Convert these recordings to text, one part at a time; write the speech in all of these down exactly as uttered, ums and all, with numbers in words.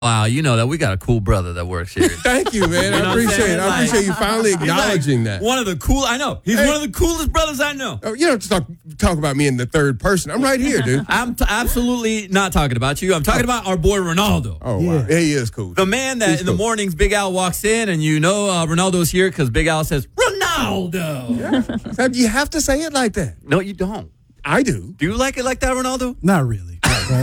Wow, you know that we got a cool brother that works here. Thank you, man. You know I what I'm appreciate saying? it. I Like- appreciate you finally He's like acknowledging that. One of the cool, I know. He's Hey. one of the coolest brothers I know. Oh, you don't have to talk, talk about me in the third person. I'm right here, dude. I'm t- absolutely not talking about you. I'm talking about our boy Ronaldo. Oh, Yeah. wow. He is cool. The man that He's in the cool. mornings Big Al walks in and you know uh, Ronaldo's here because Big Al says, Ronaldo. Yeah. You have to say it like that. No, you don't. I do. Do you like it like that, Ronaldo? Not really. But,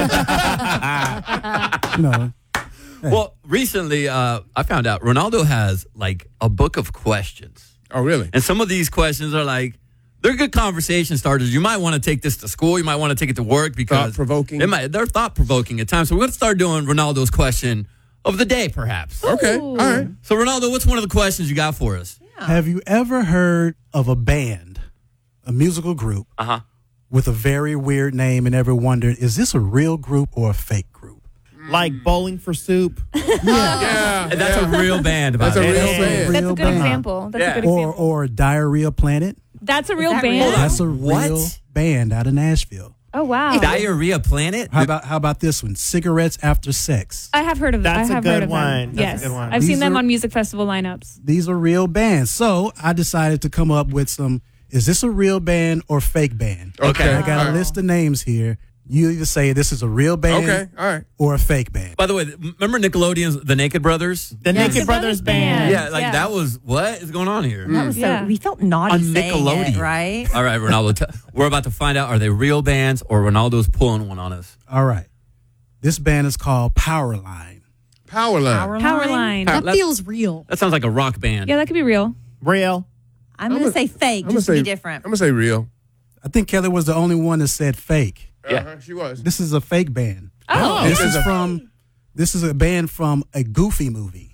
I mean, you know, Well, recently uh, I found out Ronaldo has like a book of questions. Oh, really? And some of these questions are like, they're good conversation starters. You might want to take this to school. You might want to take it to work because Thought-provoking. They might, they're thought provoking at times. So we're going to start doing Ronaldo's question of the day, perhaps. Okay. All right. So Ronaldo, what's one of the questions you got for us? have you ever heard of a band, a musical group, Uh huh. with a very weird name and ever wondered, is this a real group or a fake group? Like Bowling for Soup. Yeah. And that's a real band. About That's a it. real It's band. That's a real good band. example. That's Yeah. a good Or, example. or Diarrhea Planet. That's a real that band. real? That's a What? real band out of Nashville. Oh wow. Diarrhea Planet? How about how about this one? Cigarettes After Sex. I have heard of them. That's I a have good heard of one. them. That's a yes, good one. I've These seen them are- on music festival lineups. These are real bands. So I decided to come up with some, is this a real band or fake band? Okay. I got All a right. list of names here. You either say this is a real band Okay. All right. or a fake band. By the way, remember Nickelodeon's The Naked Brothers? The Yes. Naked Brothers Band. Yeah, like Yeah. that was, what is going on here? That was so, Yeah. we felt naughty On saying Nickelodeon. it, right? All right, Ronaldo, t- we're about to find out, are they real bands or Ronaldo's pulling one on us? All right. This band is called Powerline. Powerline. Powerline. Power- That feels real. That sounds like a rock band. Yeah, that could be real. Real. I'm, going to say fake, I'm just gonna to say be different. I'm gonna say real. I think Kelly was the only one that said fake. Yeah. Uh-huh, she was. This is a fake band. Oh. This This is is a- from this is a band from a Goofy movie.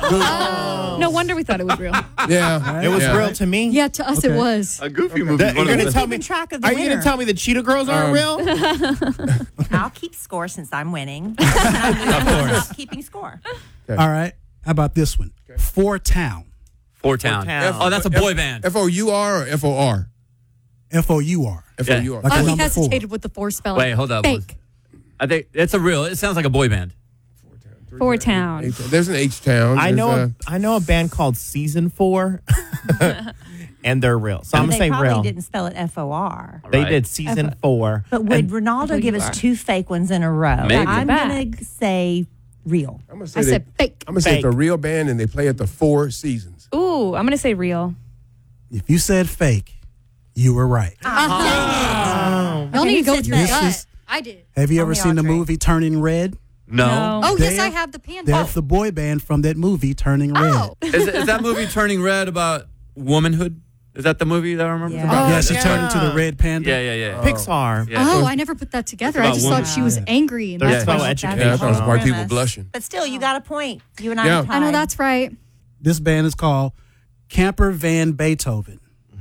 No wonder we thought it was real. Yeah. It was yeah. real to me. Yeah, to us it Okay. was. A goofy movie. That- you're gonna tell me? Keeping track of the Are you winner. going to tell me the Cheetah Girls aren't Um, real? I'll keep score since I'm winning. of course. Keeping score. All right. How about this one? Four Town. Four Town. Town. Oh, that's a boy band. F O U R or F O R? F O U R. F O U R. Like Oh, a he number four. hesitated with the four spelling. Wait, hold up. Fake. I think it's a real, it sounds like a boy band. Four Town. H- There's an H Town. I There's, know uh, a, I know a band called Season Four, and they're real. So I'm they going to say probably real. didn't spell it F O R. They Right. did Season Four. But would And Ronaldo give us two fake ones in a row? Maybe. I'm Back. going to say real. I'm gonna say I they- said fake. I'm gonna say it's a Fake. real band and they play at the Four Seasons. Ooh, I'm gonna say real. If you said fake, you were right. Y'all Okay, need to who go said with your fake? gut. This is- I did. Have you ever Only seen the Audrey. movie Turning Red? No. No. Oh, yes, They're- I have the panda. They're the boy band from that movie Turning Red. Oh. Is, is that movie Turning Red about womanhood? Is that the movie that I remember? Yeah. About? Yeah, she yeah. turned into the red panda. yeah, yeah, yeah. Pixar. Yeah. Oh, I never put that together. I about just women. thought she was Yeah. angry. And There's that's no why she- education. Yeah, I thought it was Oh. white people Premise. blushing. But still, you got a point. You and I Yeah. are tied. I know that's right. This band is called Camper Van Beethoven.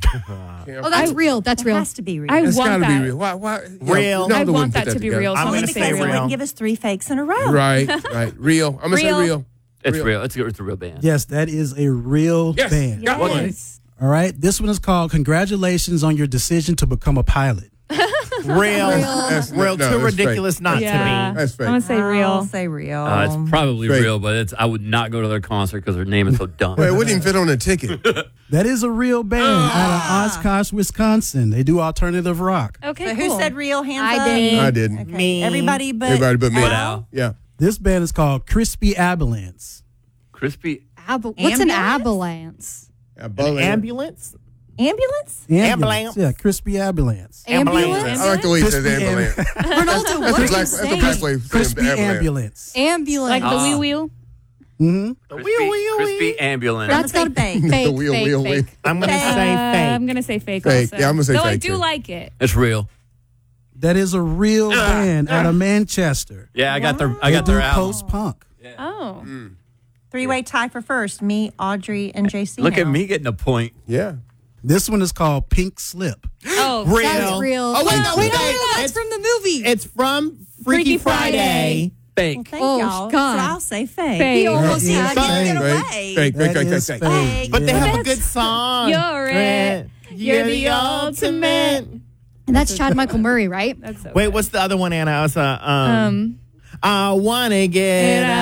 Oh, that's real. That's It real. has to be real. I It's want gotta that. be real. Why? Why? yeah, Real. Ronaldo I wouldn't want put that to be together. real. So I'm I'm Only gonna gonna say because say they real. real. wouldn't give us three fakes in a row. Right, right. Real. I'm gonna Real. say real. It's Real. real. It's, it's a real band. Yes, that is a real Yes. band. Got one. Yes. All right. This one is called Congratulations on Your Decision to Become a Pilot. Real. That's- Real. no, Too that's fake. ridiculous not Yeah. to be. That's fake. I'm gonna say I'll real. say real. Uh, it's probably Fake. real, but it's I would not go to their concert because their name is so dumb. Well, it wouldn't even fit on a ticket. That is a real band out of Oshkosh, Wisconsin. They do alternative rock. Okay, so cool. who said real? Hands I up. did. I didn't. Okay. Me. Everybody but Everybody but me. But Al? Al. Yeah. This band is called Crispy Abalance. Crispy. Ab- What's an Ambulance? ambulance? Yeah, An bowling. ambulance? Ambulance? Ambulance. Yeah, Crispy Abalance. Ambulance? I like the way he says Crispy ambulance. Ronaldo, That's what a are you black, that's a saying? black way of saying Crispy ambulance. Ambulance. Ambulance. Like the Ah. wee wheel? Mm-hmm. Crispy, wheel, wheel, crispy wheel. ambulance. That's Say got fake. fake, The wheel, fake, wheel, fake. I'm going to Uh, say I'm fake. gonna say fake. Fake. Also. Yeah, I'm gonna say Though I fake, do too. like it. It's real. That is a real band out of Manchester. Yeah, I got their I They got do their album. post punk. Oh. Three-way tie for first. Me, Audrey, and J C. Look now. at me getting a point. Yeah. This one is called Pink Slip. Oh. Real. That's real. Oh, wait, no, wait, no, fake. no, that's It's- from the movie. It's from Freaky, Freaky Friday. Fake. Thank Oh, y'all. God. So I'll say fake. Fake. He almost That had is it. Get it fake. away. Fake, fake, That fake, is fake, fake. fake. But they have a That's- good song. You're it. You're the ultimate. And that's Chad Michael Murray, right? That's so Wait, good. what's the other one, Anna? I was, uh, um, Um, I wanna get Get out.